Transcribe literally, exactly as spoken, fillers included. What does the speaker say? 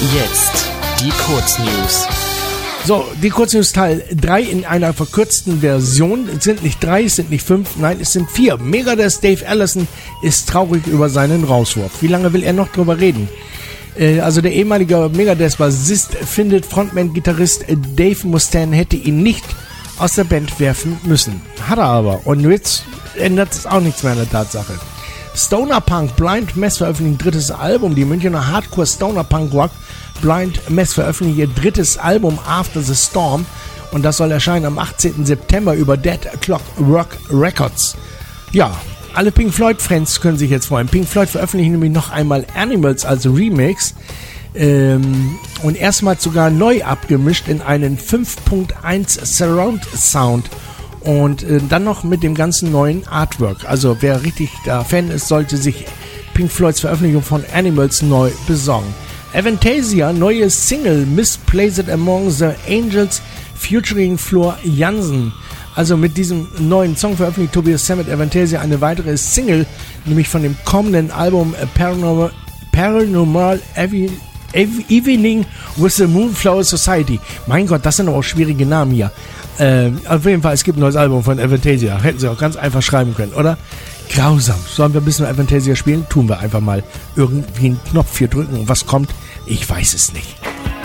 Jetzt die Kurznews. So, die Kurznews Teil drei in einer verkürzten Version. Es sind nicht drei, es sind nicht fünf, nein, es sind vier. Megadeth Dave Ellefson ist traurig über seinen Rauswurf. Wie lange will er noch drüber reden? Äh, also der ehemalige Megadeth-Bassist findet Frontman-Gitarrist Dave Mustaine hätte ihn nicht aus der Band werfen müssen. Hat er aber. Und jetzt ändert es auch nichts mehr an der Tatsache. Stoner Punk Blind Mess veröffentlicht ihr drittes Album. Die Münchner Hardcore Stoner Punk Rock Blind Mess veröffentlicht ihr drittes Album After the Storm und das soll erscheinen am achtzehnten September über Dead Clock Rock Records. Ja, alle Pink Floyd-Fans können sich jetzt freuen. Pink Floyd veröffentlichen nämlich noch einmal Animals als Remix ähm, und erstmals sogar neu abgemischt in einen fünf Punkt eins Surround Sound. Und äh, dann noch mit dem ganzen neuen Artwork. Also wer richtig da Fan ist, sollte sich Pink Floyds Veröffentlichung von Animals neu besorgen. Avantasia, neue Single Misplaced Among the Angels featuring Floor Jansen. Also mit diesem neuen Song veröffentlicht Tobias Sammet Avantasia eine weitere Single, nämlich von dem kommenden Album Paranormal, Paranormal Evi, Evi, Evening with the Moonflower Society. Mein Gott, das sind auch schwierige Namen hier. Äh, auf jeden Fall, es gibt ein neues Album von Avantasia. Hätten sie auch ganz einfach schreiben können, oder? Grausam. Sollen wir ein bisschen Avantasia spielen? Tun wir einfach mal irgendwie einen Knopf hier drücken. Und was kommt? Ich weiß es nicht.